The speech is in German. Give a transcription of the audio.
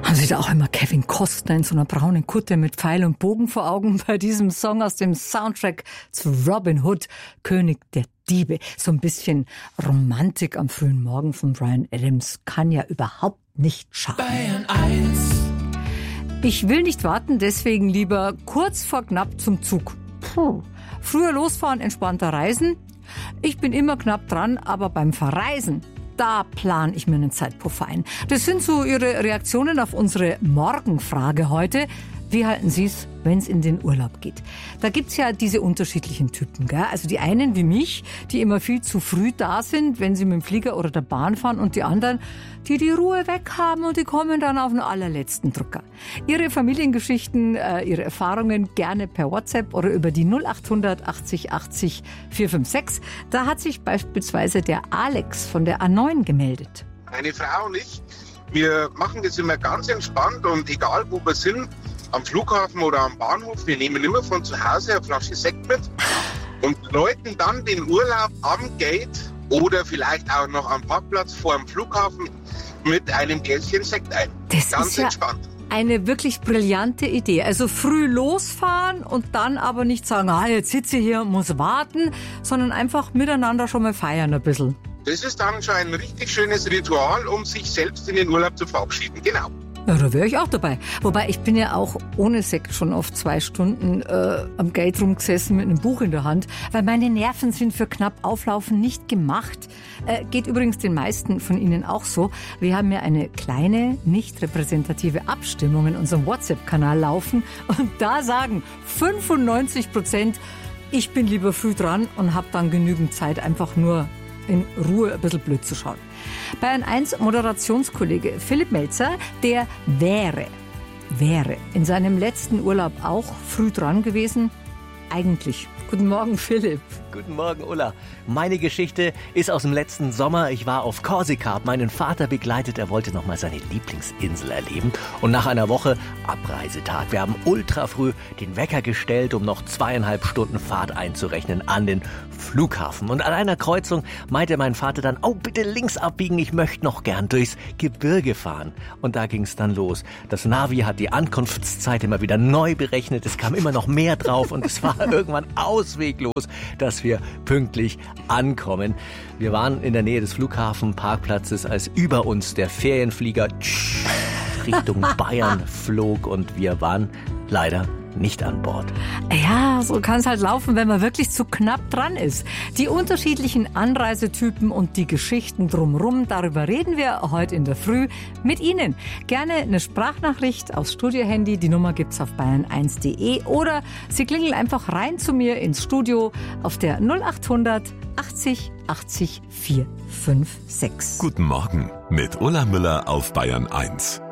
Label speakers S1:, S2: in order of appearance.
S1: Haben Sie da auch immer Kevin Costner in so einer braunen Kutte mit Pfeil und Bogen vor Augen bei diesem Song aus dem Soundtrack zu Robin Hood, König der Diebe? So ein bisschen Romantik am frühen Morgen von Bryan Adams kann ja überhaupt nicht schaden.
S2: Bayern 1.
S1: Ich will nicht warten, deswegen lieber kurz vor knapp zum Zug. Früher losfahren, entspannter reisen. Ich bin immer knapp dran, aber beim Verreisen, da plane ich mir einen Zeitpuffer ein. Das sind so Ihre Reaktionen auf unsere Morgenfrage heute. Wie halten Sie es, wenn es in den Urlaub geht? Da gibt's ja diese unterschiedlichen Typen, gell? Also die einen wie mich, die immer viel zu früh da sind, wenn sie mit dem Flieger oder der Bahn fahren, und die anderen, die die Ruhe weg haben und die kommen dann auf den allerletzten Drücker. Ihre Familiengeschichten, Ihre Erfahrungen gerne per WhatsApp oder über die 0800 80 80 456. Da hat sich beispielsweise der Alex von der A9 gemeldet.
S3: Meine Frau und ich, wir machen das immer ganz entspannt und egal wo wir sind, am Flughafen oder am Bahnhof, wir nehmen immer von zu Hause eine Flasche Sekt mit und läuten dann den Urlaub am Gate oder vielleicht auch noch am Parkplatz vor dem Flughafen mit einem Gläschen Sekt ein.
S1: Das
S3: ganz
S1: ist ja
S3: entspannt.
S1: Eine wirklich brillante Idee. Also früh losfahren und dann aber nicht sagen, jetzt sitze ich hier und muss warten, sondern einfach miteinander schon mal feiern ein bisschen.
S3: Das ist dann schon ein richtig schönes Ritual, um sich selbst in den Urlaub zu verabschieden. Genau.
S1: Ja, da wäre ich auch dabei. Wobei, ich bin ja auch ohne Sekt schon oft 2 Stunden am Gate rumgesessen mit einem Buch in der Hand, weil meine Nerven sind für knapp Auflaufen nicht gemacht. Geht übrigens den meisten von Ihnen auch so. Wir haben ja eine kleine, nicht repräsentative Abstimmung in unserem WhatsApp-Kanal laufen und da sagen 95%, ich bin lieber früh dran und habe dann genügend Zeit, einfach nur in Ruhe ein bisschen blöd zu schauen. Bayern 1 Moderationskollege Philipp Melzer, der wäre in seinem letzten Urlaub auch früh dran gewesen. Eigentlich. Guten Morgen, Philipp.
S4: Guten Morgen, Ulla. Meine Geschichte ist aus dem letzten Sommer. Ich war auf Korsika, habe meinen Vater begleitet. Er wollte noch mal seine Lieblingsinsel erleben. Und nach einer Woche Abreisetag. Wir haben ultra früh den Wecker gestellt, um noch 2,5 Stunden Fahrt einzurechnen an den Flughafen. Und an einer Kreuzung meinte mein Vater dann, bitte links abbiegen, ich möchte noch gern durchs Gebirge fahren. Und da ging es dann los. Das Navi hat die Ankunftszeit immer wieder neu berechnet. Es kam immer noch mehr drauf und es war irgendwann ausweglos, dass wir pünktlich ankommen. Wir waren in der Nähe des Flughafenparkplatzes, als über uns der Ferienflieger Richtung Bayern flog und wir waren leider nicht an Bord.
S1: Ja, so kann es halt laufen, wenn man wirklich zu knapp dran ist. Die unterschiedlichen Anreisetypen und die Geschichten drumherum, darüber reden wir heute in der Früh mit Ihnen. Gerne eine Sprachnachricht aufs Studiohandy, die Nummer gibt's auf bayern1.de oder Sie klingeln einfach rein zu mir ins Studio auf der 0800 80 80 456.
S5: Guten Morgen mit Ulla Müller auf Bayern 1.